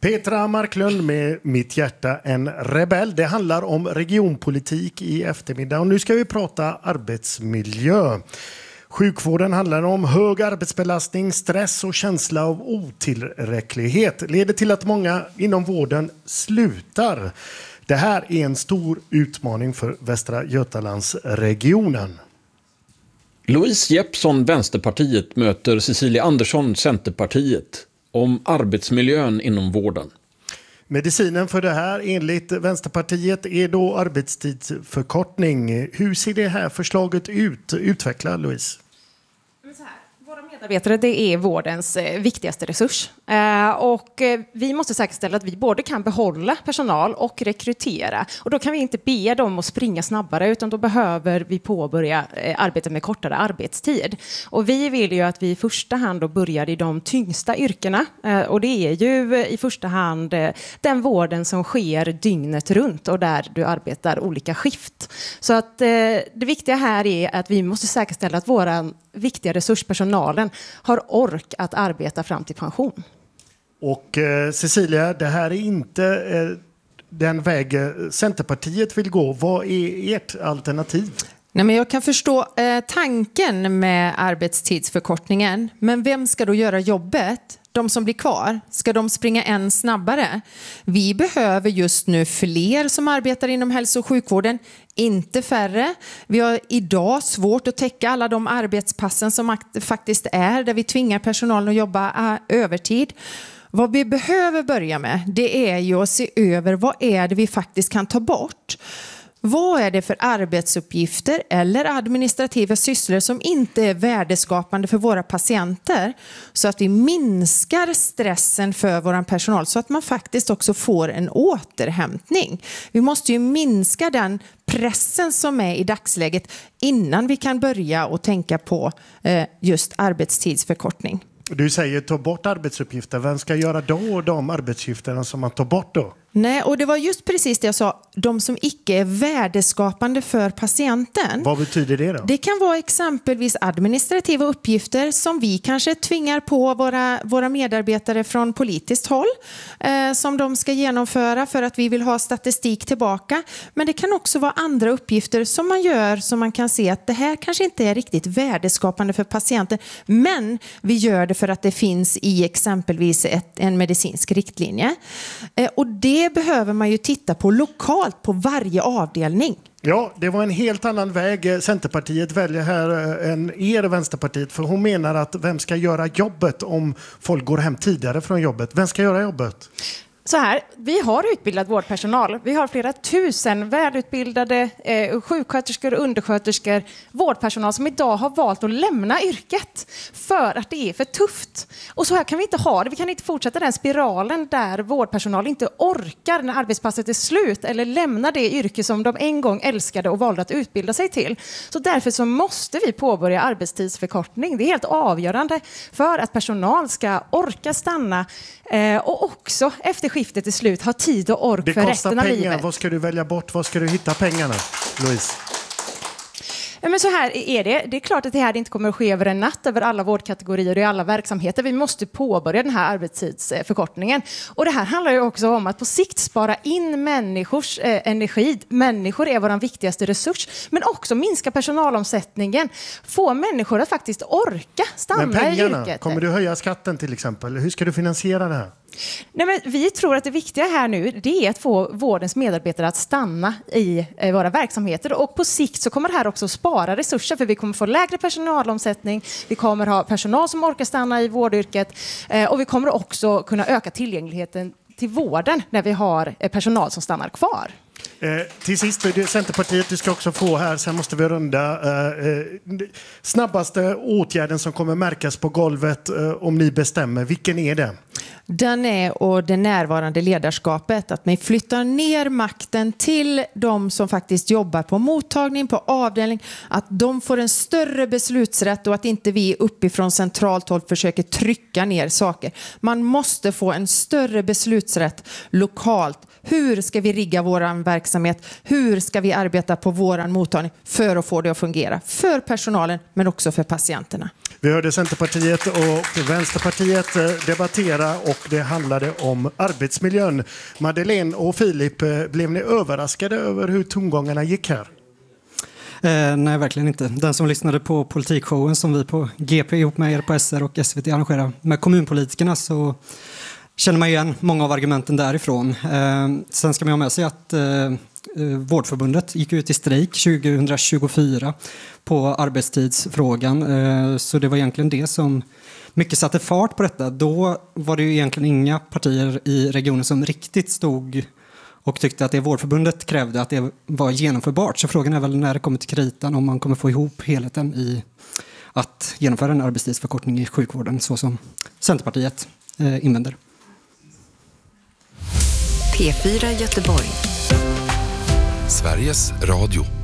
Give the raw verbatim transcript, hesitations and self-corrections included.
Petra Marklund med Mitt hjärta en rebell. Det handlar om regionpolitik i eftermiddag och nu ska vi prata arbetsmiljö. Sjukvården handlar om hög arbetsbelastning, stress och känsla av otillräcklighet. Leder till att många inom vården slutar. Det här är en stor utmaning för Västra Götalandsregionen. Louise Jeppsson, Vänsterpartiet, möter Cecilia Andersson, Centerpartiet, om arbetsmiljön inom vården. Medicinen för det här enligt Vänsterpartiet är då arbetstidsförkortning. Hur ser det här förslaget ut? Utveckla, Louise. Våra medarbetare, det är vårdens eh, viktigaste resurs. Eh, och eh, vi måste säkerställa att vi både kan behålla personal och rekrytera. Och då kan vi inte be dem att springa snabbare, utan då behöver vi påbörja eh, arbetet med kortare arbetstid. Och vi vill ju att vi i första hand då börjar i de tyngsta yrkena. Eh, och det är ju eh, i första hand eh, den vården som sker dygnet runt och där du arbetar olika skift. Så att eh, det viktiga här är att vi måste säkerställa att våra viktiga resurspersonalen har ork att arbeta fram till pension. Och eh, Cecilia, det här är inte eh, den väg Centerpartiet vill gå. Vad är ert alternativ? Nej, men jag kan förstå eh, tanken med arbetstidsförkortningen. Men vem ska då göra jobbet? De som blir kvar, ska de springa än snabbare? Vi behöver just nu fler som arbetar inom hälso- och sjukvården, inte färre. Vi har idag svårt att täcka alla de arbetspassen som faktiskt är, där vi tvingar personalen att jobba övertid. Vad vi behöver börja med, det är ju att se över vad är det vi faktiskt kan ta bort. Vad är det för arbetsuppgifter eller administrativa sysslor som inte är värdeskapande för våra patienter, så att vi minskar stressen för vår personal så att man faktiskt också får en återhämtning. Vi måste ju minska den pressen som är i dagsläget innan vi kan börja och tänka på eh, just arbetstidsförkortning. Du säger ta bort arbetsuppgifter. Vem ska göra då de arbetsuppgifterna som man tar bort då? Nej, och det var just precis det jag sa. De som icke är värdeskapande för patienten. Vad betyder det då? Det kan vara exempelvis administrativa uppgifter som vi kanske tvingar på våra, våra medarbetare från politiskt håll. Eh, som de ska genomföra för att vi vill ha statistik tillbaka. Men det kan också vara andra uppgifter som man gör som man kan se att det här kanske inte är riktigt värdeskapande för patienten. Men vi gör det för att det finns i exempelvis ett, en medicinsk riktlinje. Eh, och det behöver man ju titta på lokalt på varje avdelning. Ja, det var en helt annan väg Centerpartiet väljer här än er Vänsterpartiet. För hon menar att vem ska göra jobbet om folk går hem tidigare från jobbet? Vem ska göra jobbet? Så här, vi har utbildad vårdpersonal. Vi har flera tusen välutbildade eh, sjuksköterskor, undersköterskor, vårdpersonal som idag har valt att lämna yrket för att det är för tufft. Och så här kan vi inte ha det. Vi kan inte fortsätta den spiralen där vårdpersonal inte orkar när arbetspasset är slut eller lämnar det yrke som de en gång älskade och valde att utbilda sig till. Så därför så måste vi påbörja arbetstidsförkortning. Det är helt avgörande för att personal ska orka stanna eh, och också efter skiftet är slut, ha tid och ork det för resten av pengar. livet. Vad ska du välja bort? Vad ska du hitta pengarna, Louise? Ja, men så här är det. Det är klart att det här inte kommer att ske över en natt över alla vårdkategorier och i alla verksamheter. Vi måste påbörja den här arbetstidsförkortningen. Och det här handlar ju också om att på sikt spara in människors eh, energi. Människor är vår viktigaste resurs. Men också minska personalomsättningen. Få människor att faktiskt orka stanna men pengarna, i yrket. Kommer du höja skatten till exempel? Hur ska du finansiera det här? Nej, men vi tror att det viktiga här nu, det är att få vårdens medarbetare att stanna i eh, våra verksamheter, och på sikt så kommer det här också spara resurser, för vi kommer få lägre personalomsättning, vi kommer ha personal som orkar stanna i vårdyrket eh, och vi kommer också kunna öka tillgängligheten till vården när vi har eh, personal som stannar kvar. Eh, till sist, Centerpartiet, du ska också få här, sen måste vi runda. Eh, snabbaste åtgärden som kommer märkas på golvet eh, om ni bestämmer, vilken är det? Den är och det närvarande ledarskapet, att man flyttar ner makten till de som faktiskt jobbar på mottagning, på avdelning, att de får en större beslutsrätt och att inte vi uppifrån centralt håll försöker trycka ner saker. Man måste få en större beslutsrätt lokalt. Hur ska vi rigga våran verksamhet? Hur ska vi arbeta på våran mottagning för att få det att fungera? För personalen men också för patienterna. Vi hörde Centerpartiet och Vänsterpartiet debattera och det handlade om arbetsmiljön. Madeleine och Filip, blev ni överraskade över hur tongångarna gick här? Eh, nej, verkligen inte. Den som lyssnade på politikshowen som vi på G P ihop med er på S R och S V T arrangerar med kommunpolitikerna, så känner man igen många av argumenten därifrån. Eh, sen ska man ha med sig att eh, Vårdförbundet gick ut i strejk tjugohundratjugofyra på arbetstidsfrågan. Eh, så det var egentligen det som mycket satte fart på detta. Då var det ju egentligen inga partier i regionen som riktigt stod och tyckte att det Vårdförbundet krävde att det var genomförbart. Så frågan är väl när det kommer till kritan om man kommer få ihop helheten i att genomföra en arbetstidsförkortning i sjukvården så som Centerpartiet eh, invänder. P fyra Göteborg. Sveriges Radio.